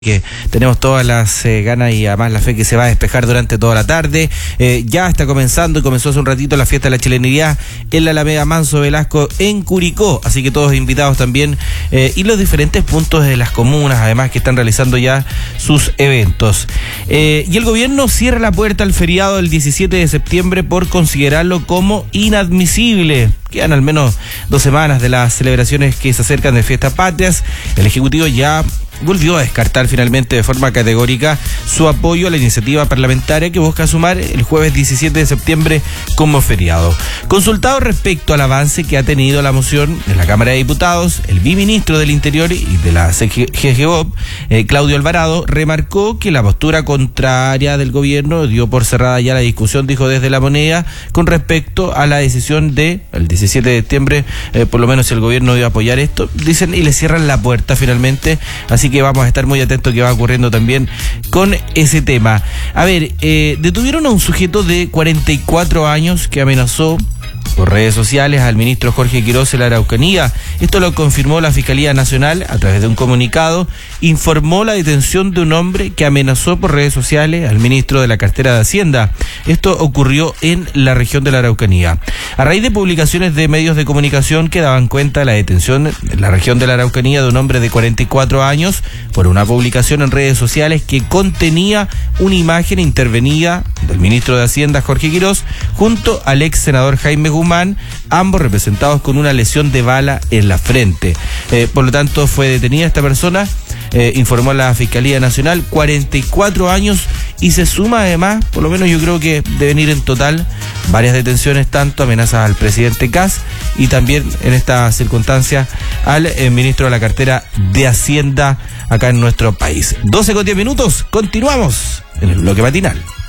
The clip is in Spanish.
Que tenemos todas las ganas y además la fe que se va a despejar durante toda la tarde. Ya está comenzando y comenzó hace un ratito la fiesta de la chilenería en la Alameda Manso Velasco en Curicó, así que todos invitados también y los diferentes puntos de las comunas además que están realizando ya sus eventos. Y el gobierno cierra la puerta al feriado del 17 de septiembre por considerarlo como inadmisible. Quedan al menos 2 semanas de las celebraciones que se acercan de fiestas patrias. El Ejecutivo ya volvió a descartar finalmente de forma categórica su apoyo a la iniciativa parlamentaria que busca sumar el jueves 17 de septiembre como feriado. Consultado respecto al avance que ha tenido la moción en la Cámara de Diputados, el viceministro del Interior y de la CGGOP, Claudio Alvarado, remarcó que la postura contraria del gobierno dio por cerrada ya la discusión, dijo desde La Moneda, con respecto a la decisión de el 17 de septiembre, por lo menos si el gobierno iba a apoyar esto, dicen, y le cierran la puerta finalmente, así que vamos a estar muy atentos a qué va ocurriendo también con ese tema. A ver, detuvieron a un sujeto de 44 años que amenazó por redes sociales al ministro Jorge Quiroz en la Araucanía. Esto lo confirmó la Fiscalía Nacional a través de un comunicado. Informó la detención de un hombre que amenazó por redes sociales al ministro de la cartera de Hacienda. Esto ocurrió en la región de la Araucanía. A raíz de publicaciones de medios de comunicación que daban cuenta de la detención en la región de la Araucanía de un hombre de 44 años por una publicación en redes sociales que contenía una imagen intervenida del ministro de Hacienda Jorge Quiroz junto al ex senador Jaime Guzmán, ambos representados con una lesión de bala en la frente. Por lo tanto, fue detenida esta persona, informó la Fiscalía Nacional, 44 años, y se suma además, por lo menos yo creo que deben ir en total varias detenciones, tanto amenazas al presidente Kast y también en esta circunstancia al ministro de la cartera de Hacienda acá en nuestro país. 12:10, continuamos en el bloque matinal.